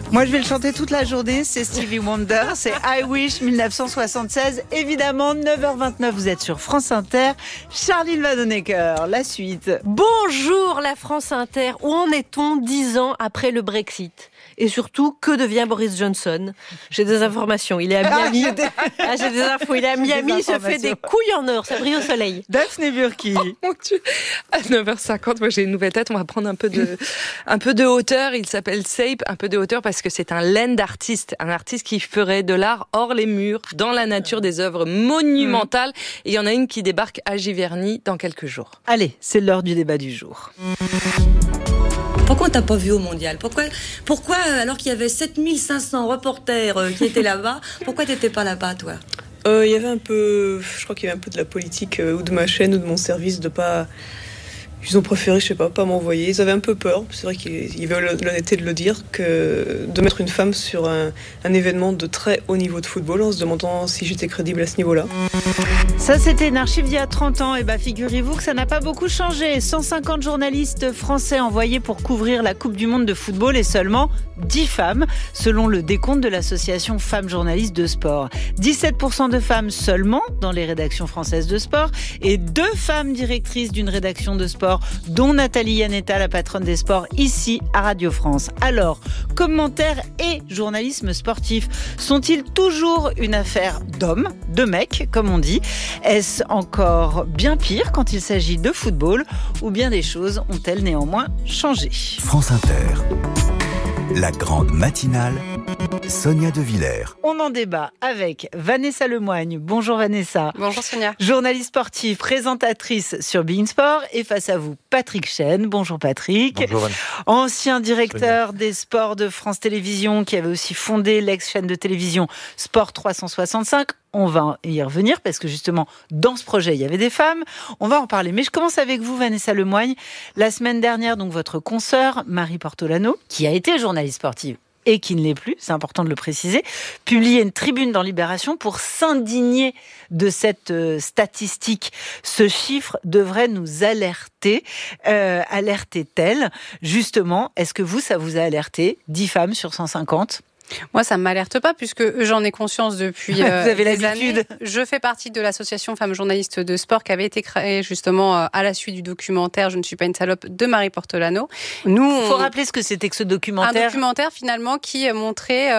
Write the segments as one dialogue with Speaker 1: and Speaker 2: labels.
Speaker 1: Moi, je vais le chanter toute la journée. C'est Stevie Wonder. C'est I Wish 1976. Évidemment, 9h29, vous êtes sur France Inter. Charline Vanhoenacker, la suite.
Speaker 2: Bonjour la France Inter. Où en est-on 10 ans après le Brexit ? Et surtout, que devient Boris Johnson ? J'ai des informations. Il est à Miami. J'ai des infos. Il est à Miami. Il se fait des couilles en or. Ça brille au soleil.
Speaker 1: Daphné Burki.
Speaker 3: Oh mon Dieu. À 9h50, moi j'ai une nouvelle tête. On va prendre un peu de hauteur. Il s'appelle Sape. Un peu de hauteur parce que c'est un land artiste. Un artiste qui ferait de l'art hors les murs, dans la nature, des œuvres monumentales. Et il y en a une qui débarque à Giverny dans quelques jours.
Speaker 1: Allez, c'est l'heure du débat du jour.
Speaker 4: Pourquoi on t'a pas vu au mondial ? Pourquoi alors qu'il y avait 7500 reporters qui étaient là-bas, pourquoi t'étais pas là-bas, toi ?
Speaker 5: Il y avait un peu, je crois qu'il y avait un peu de la politique ou de ma chaîne ou de mon service de pas. Ils ont préféré, je sais pas m'envoyer. Ils avaient un peu peur, c'est vrai qu'ils avaient l'honnêteté de le dire, que de mettre une femme sur un événement de très haut niveau de football en se demandant si j'étais crédible à ce niveau-là.
Speaker 1: Ça, c'était une archive d'il y a 30 ans. Et figurez-vous que ça n'a pas beaucoup changé. 150 journalistes français envoyés pour couvrir la Coupe du Monde de football et seulement 10 femmes, selon le décompte de l'association Femmes Journalistes de Sport. 17% de femmes seulement dans les rédactions françaises de sport et 2 femmes directrices d'une rédaction de sport, dont Nathalie Yanetta, la patronne des sports, ici à Radio France. Alors, commentaires et journalisme sportif sont-ils toujours une affaire d'hommes, de mecs, comme on dit ? Est-ce encore bien pire quand il s'agit de football, ou bien des choses ont-elles néanmoins changé ?
Speaker 6: France Inter, la grande matinale, Sonia De Villers.
Speaker 1: On en débat avec Vanessa Lemoigne. Bonjour Vanessa.
Speaker 3: Bonjour Sonia.
Speaker 1: Journaliste sportive, présentatrice sur Bein Sport. Et face à vous, Patrick Chêne. Bonjour Patrick.
Speaker 7: Bonjour Vanessa.
Speaker 1: Ancien directeur des sports de France Télévisions, qui avait aussi fondé l'ex-chaîne de télévision Sport 365. On va y revenir parce que justement, dans ce projet, il y avait des femmes. On va en parler. Mais je commence avec vous, Vanessa Lemoigne. La semaine dernière, donc, votre consoeur, Marie Portolano, qui a été journaliste sportive et qui ne l'est plus, c'est important de le préciser, publiait une tribune dans Libération pour s'indigner de cette statistique. Ce chiffre devrait nous alerter. Alertait-elle ? Justement, est-ce que ça vous a alerté ? 10 femmes sur 150 ?
Speaker 8: Moi, ça ne m'alerte pas puisque j'en ai conscience depuis
Speaker 1: Vous avez
Speaker 8: des
Speaker 1: l'habitude.
Speaker 8: années. Je fais partie de l'association Femmes Journalistes de Sport qui avait été créée justement à la suite du documentaire « Je ne suis pas une salope » de Marie Portolano.
Speaker 1: Il faut rappeler ce que c'était que ce documentaire.
Speaker 8: Un documentaire finalement qui montrait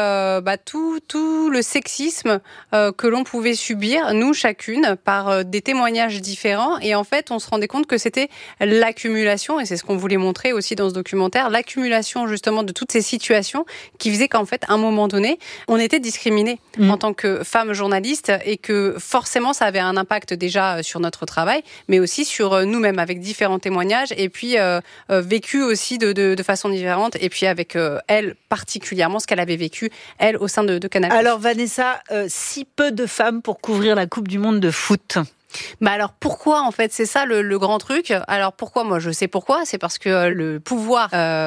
Speaker 8: tout le sexisme que l'on pouvait subir, nous chacune, par des témoignages différents. Et en fait, on se rendait compte que c'était l'accumulation, et c'est ce qu'on voulait montrer aussi dans ce documentaire, l'accumulation justement de toutes ces situations qui faisaient qu'en fait, à un moment donné, on était discriminés en tant que femmes journalistes et que forcément ça avait un impact déjà sur notre travail, mais aussi sur nous-mêmes avec différents témoignages et puis vécu aussi de façon différente et puis avec elle particulièrement ce qu'elle avait vécu, elle, au sein de Canal+.
Speaker 1: Alors Vanessa, si peu de femmes pour couvrir la Coupe du Monde de foot ?
Speaker 8: Alors pourquoi en fait, c'est ça le grand truc. Alors pourquoi, moi je sais pourquoi, c'est parce que le pouvoir,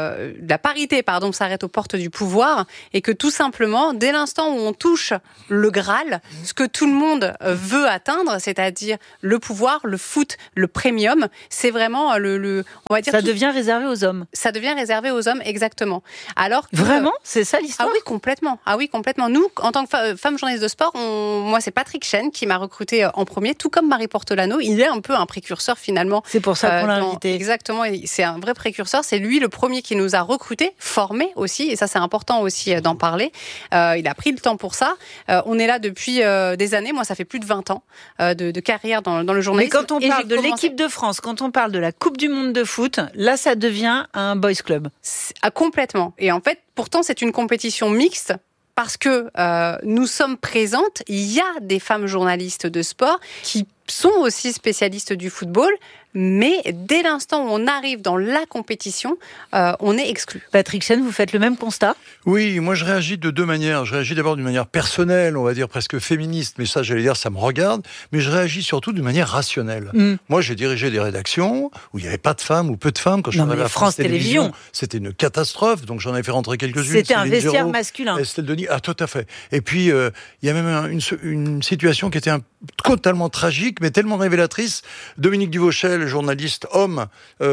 Speaker 8: la parité s'arrête aux portes du pouvoir et que tout simplement dès l'instant où on touche le Graal, ce que tout le monde veut atteindre, c'est-à-dire le pouvoir, le foot, le premium, c'est vraiment on va dire
Speaker 1: ça devient réservé aux hommes.
Speaker 8: Ça devient réservé aux hommes, exactement. Alors que,
Speaker 1: vraiment, c'est ça l'histoire.
Speaker 8: Ah oui complètement. Nous en tant que femme journaliste de sport, moi c'est Patrick Chêne qui m'a recruté en premier, tout comme Marie Portolano, il est un peu un précurseur finalement.
Speaker 1: C'est pour ça qu'on l'a invité.
Speaker 8: Exactement, c'est un vrai précurseur. C'est lui le premier qui nous a recrutés, formés aussi, et ça c'est important aussi d'en parler. Il a pris le temps pour ça. On est là depuis des années. Moi, ça fait plus de 20 ans de carrière dans le journalisme.
Speaker 1: Mais quand on parle de l'équipe de France, quand on parle de la Coupe du Monde de foot, là, ça devient un boys club.
Speaker 8: Complètement. Et en fait, pourtant, c'est une compétition mixte. Parce que nous sommes présentes, il y a des femmes journalistes de sport qui sont aussi spécialistes du football, mais dès l'instant où on arrive dans la compétition, on est exclu.
Speaker 1: Patrick Chêne, vous faites le même constat ?
Speaker 7: Oui, moi je réagis de 2 manières. Je réagis d'abord d'une manière personnelle, on va dire presque féministe, mais ça j'allais dire ça me regarde, mais je réagis surtout d'une manière rationnelle. Moi j'ai dirigé des rédactions où il n'y avait pas de femmes ou peu de femmes. Quand je suis arrivé à France Télévisions, c'était une catastrophe, donc j'en ai fait rentrer quelques-unes.
Speaker 1: C'était un vestiaire masculin.
Speaker 7: Estelle Denis, tout à fait. Et puis il y a même une situation qui était totalement tragique, mais tellement révélatrice. Dominique Duvauchel le journaliste homme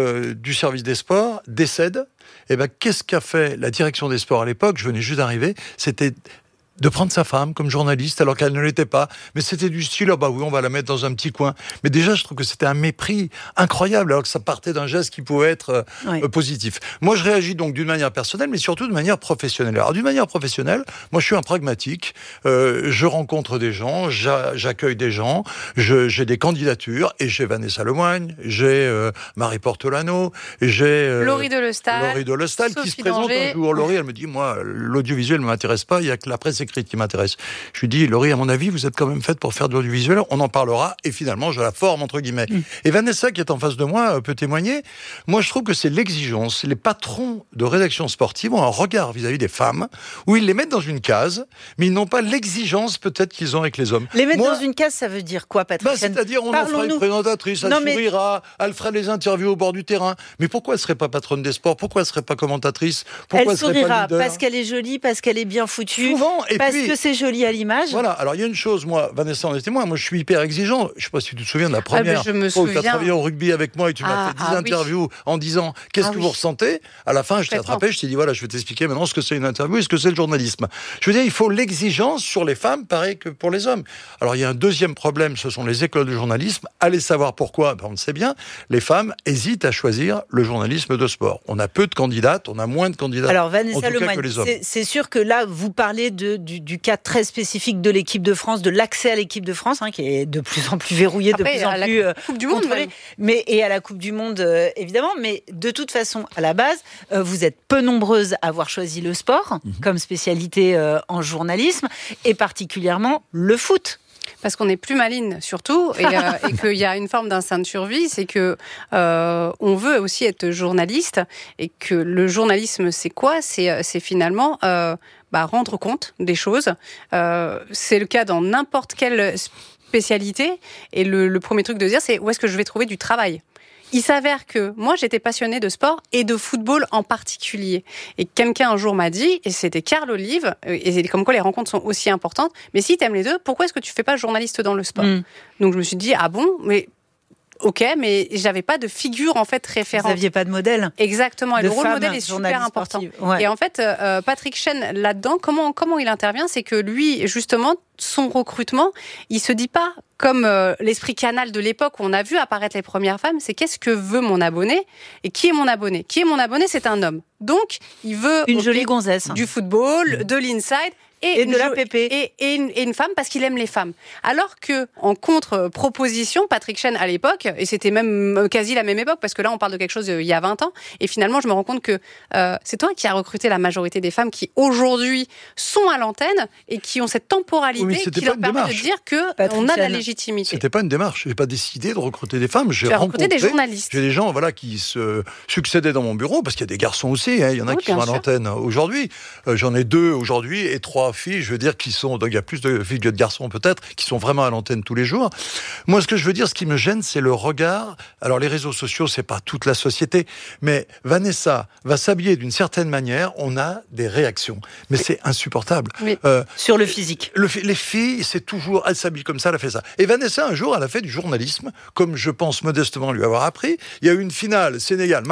Speaker 7: du service des sports décède, et ben qu'est-ce qu'a fait la direction des sports à l'époque? Je venais juste d'arriver, c'était de prendre sa femme comme journaliste alors qu'elle ne l'était pas. Mais c'était du style, ah bah oui, on va la mettre dans un petit coin. Mais déjà, je trouve que c'était un mépris incroyable alors que ça partait d'un geste qui pouvait être positif. Moi, je réagis donc d'une manière personnelle, mais surtout de manière professionnelle. Alors, d'une manière professionnelle, moi, je suis un pragmatique. Je rencontre des gens, j'accueille des gens, j'ai des candidatures et j'ai Vanessa Lemoigne, j'ai Marie Portolano, j'ai
Speaker 8: Laurie Delestal
Speaker 7: qui se présente un jour. Laurie, elle me dit, moi, l'audiovisuel ne m'intéresse pas, il y a que la presse écrite qui m'intéresse. Je lui dis, Laurie, à mon avis, vous êtes quand même faite pour faire de l'audiovisuel, on en parlera, et finalement, je la forme, entre guillemets. Et Vanessa, qui est en face de moi, peut témoigner. Moi, je trouve que c'est l'exigence. Les patrons de rédaction sportive ont un regard vis-à-vis des femmes, où ils les mettent dans une case, mais ils n'ont pas l'exigence, peut-être, qu'ils ont avec les hommes.
Speaker 1: Les mettre dans une case, ça veut dire quoi, Patrick?
Speaker 7: C'est-à-dire, on en fera une présentatrice, elle sourira, elle fera les interviews au bord du terrain. Mais pourquoi elle ne serait pas patronne des sports? Pourquoi elle ne serait pas commentatrice? Pourquoi
Speaker 1: elle sourira parce qu'elle est jolie, parce qu'elle est bien foutue.
Speaker 7: Souvent,
Speaker 1: parce que c'est joli à l'image.
Speaker 7: Voilà, alors il y a une chose, moi, Vanessa en est témoin, moi je suis hyper exigeant. Je ne sais pas si tu te souviens de la première
Speaker 8: je me
Speaker 7: fois où tu as
Speaker 8: souviens.
Speaker 7: travaillé au rugby avec moi et tu m'as fait 10 interviews en disant qu'est-ce que vous ressentez. À la fin, je t'ai attrapé, je t'ai dit voilà, je vais t'expliquer maintenant ce que c'est une interview et ce que c'est le journalisme. Je veux dire, il faut l'exigence sur les femmes, pareil que pour les hommes. Alors il y a un deuxième problème, ce sont les écoles de journalisme. Allez savoir pourquoi, on le sait bien, les femmes hésitent à choisir le journalisme de sport. On a peu de candidates, on a moins de candidates.
Speaker 1: Alors Vanessa
Speaker 7: Lemoigne,
Speaker 1: c'est sûr que là, vous parlez du cas très spécifique de l'équipe de France, de l'accès à l'équipe de France, qui est de plus en plus verrouillé, de plus en plus
Speaker 8: Coupe du Monde,
Speaker 1: et à la Coupe du Monde, évidemment. Mais de toute façon, à la base, vous êtes peu nombreuses à avoir choisi le sport comme spécialité en journalisme, et particulièrement le foot.
Speaker 8: Parce qu'on est plus maline surtout, et qu'il y a une forme d'instinct de survie, c'est que on veut aussi être journaliste, et que le journalisme, c'est quoi? C'est finalement rendre compte des choses. C'est le cas dans n'importe quelle spécialité, et le premier truc de dire, c'est où est-ce que je vais trouver du travail? Il s'avère que moi, j'étais passionnée de sport et de football en particulier. Et quelqu'un un jour m'a dit, et c'était Carl Olive, et c'est comme quoi les rencontres sont aussi importantes, mais si tu aimes les deux, pourquoi est-ce que tu fais pas journaliste dans le sport? Donc je me suis dit, ah bon, mais ok, mais j'avais pas de figure en fait référente.
Speaker 1: Vous n'aviez pas de modèle.
Speaker 8: Exactement, et le rôle modèle est super important. Ouais. Et en fait, Patrick Chen, là-dedans, comment il intervient, c'est que lui, justement, son recrutement, il se dit pas comme l'esprit Canal de l'époque où on a vu apparaître les premières femmes, c'est qu'est-ce que veut mon abonné et qui est mon abonné? Qui est mon abonné? C'est un homme. Donc, il veut
Speaker 1: une jolie gonzesse,
Speaker 8: du football, de l'inside.
Speaker 1: Et de la pépé.
Speaker 8: Et une femme parce qu'il aime les femmes. Alors que, en contre-proposition, Patrick Chen, à l'époque, et c'était même quasi la même époque, parce que là, on parle de quelque chose il y a 20 ans, et finalement, je me rends compte que c'est toi qui as recruté la majorité des femmes qui, aujourd'hui, sont à l'antenne et qui ont cette temporalité qui leur permet de dire qu'on a de la légitimité.
Speaker 7: C'était pas une démarche. J'ai pas décidé de recruter des femmes.
Speaker 8: J'ai recruté des journalistes.
Speaker 7: J'ai des gens qui se succédaient dans mon bureau, parce qu'il y a des garçons aussi. Il y en a qui sont à l'antenne aujourd'hui. J'en ai 2 aujourd'hui et 3 filles, je veux dire, donc il y a plus de filles que de garçons peut-être, qui sont vraiment à l'antenne tous les jours. Moi, ce que je veux dire, ce qui me gêne, c'est le regard. Alors, les réseaux sociaux, c'est pas toute la société, mais Vanessa va s'habiller d'une certaine manière, on a des réactions. Mais c'est insupportable.
Speaker 1: Oui. Sur le physique.
Speaker 7: Les filles, c'est toujours, elle s'habille comme ça, elle a fait ça. Et Vanessa, un jour, elle a fait du journalisme, comme je pense modestement lui avoir appris. Il y a eu une finale Sénégal